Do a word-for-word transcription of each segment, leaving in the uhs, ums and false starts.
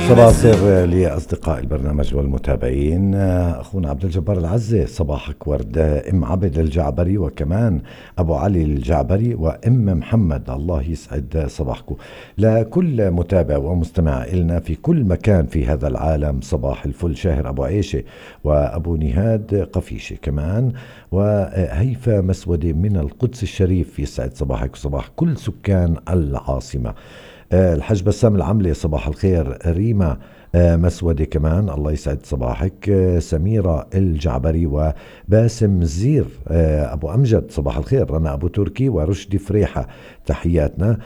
صباح الخير لأصدقاء البرنامج والمتابعين. أخونا عبد الجبار العزة، صباحك ورد. أم عبد الجعبري وكمان أبو علي الجعبري وأم محمد، الله يسعد صباحكم. لكل متابع ومستمع إلنا في كل مكان في هذا العالم صباح الفل. شاهر أبو عيشة وأبو نهاد قفيشة كمان، وهيفا مسودة من القدس الشريف، يسعد صباحك وصباح كل سكان العاصمة. الحج بسام العملي صباح الخير. ريما مسودة كمان، الله يسعد صباحك. سميرة الجعبري وباسم الزير. أبو أمجد صباح الخير. رنا أبو تركي ورشدي فريحة، تحياتنا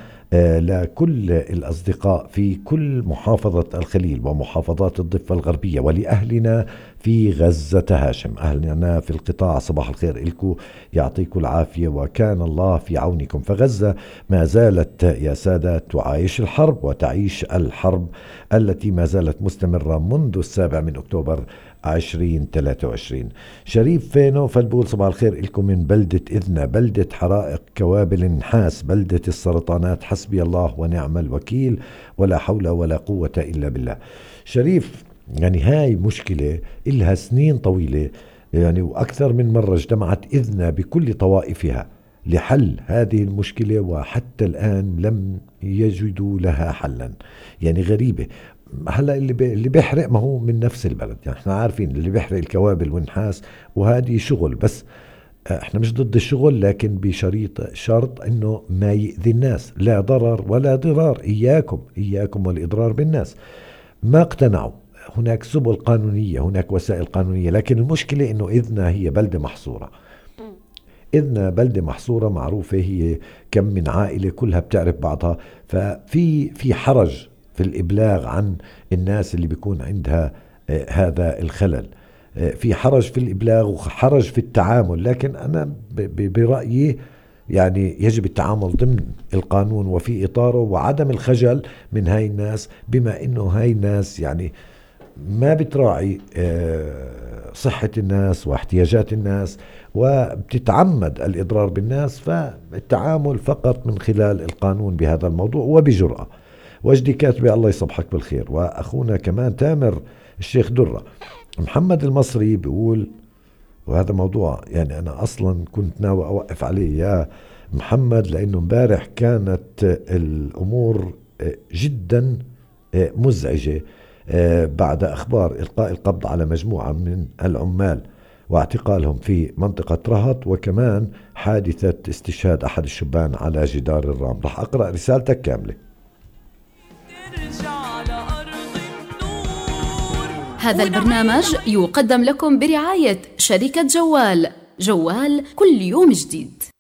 لكل الأصدقاء في كل محافظة الخليل ومحافظات الضفة الغربية، ولأهلنا في غزة هاشم، أهلنا في القطاع صباح الخير إلكو، يعطيكم العافية وكان الله في عونكم. فغزة ما زالت يا سادة تعايش الحرب وتعيش الحرب التي ما زالت مستمرة منذ السابع من أكتوبر عشرين ثلاثة وعشرين. شريف فينو فالبول صباح الخير إلكم من بلدة إذنة، بلدة حرائق كوابل النحاس، بلدة السرطانات، حسبي الله ونعم الوكيل ولا حول ولا قوة إلا بالله. شريف، يعني هاي مشكلة إلها سنين طويلة، يعني وأكثر من مرة اجتمعت إذنة بكل طوائفها لحل هذه المشكلة، وحتى الآن لم يجدوا لها حلا. يعني غريبة. هلا اللي بي اللي بيحرق ما هو من نفس البلد، يعني احنا عارفين اللي بيحرق الكوابل والنحاس وهذه شغل، بس احنا مش ضد الشغل، لكن بشريط شرط انه ما يؤذي الناس، لا ضرر ولا ضرار. اياكم اياكم والاضرار بالناس. ما اقتنعوا. هناك سبل قانونية، هناك وسائل قانونية، لكن المشكلة انه إذنا هي بلدة محصورة. إذنا بلدة محصورة معروفة، هي كم من عائلة كلها بتعرف بعضها، ففي في حرج في الإبلاغ عن الناس اللي بيكون عندها آه هذا الخلل. آه في حرج في الإبلاغ وحرج في التعامل، لكن أنا برأيي يعني يجب التعامل ضمن القانون وفي إطاره، وعدم الخجل من هاي الناس، بما إنه هاي الناس يعني ما بتراعي صحة الناس واحتياجات الناس وبتتعمد الإضرار بالناس، فالتعامل فقط من خلال القانون بهذا الموضوع وبجرأة. وجدي كاتبة الله يصبحك بالخير. وأخونا كمان تامر الشيخ درة. محمد المصري بيقول، وهذا موضوع يعني أنا أصلا كنت ناوي أوقف عليه يا محمد، لأنه امبارح كانت الأمور جدا مزعجة بعد أخبار إلقاء القبض على مجموعة من العمال واعتقالهم في منطقة رهط، وكمان حادثة استشهاد أحد الشبان على جدار الرام. رح أقرأ رسالتك كاملة. هذا البرنامج يقدم لكم برعاية شركة جوال، جوال كل يوم جديد.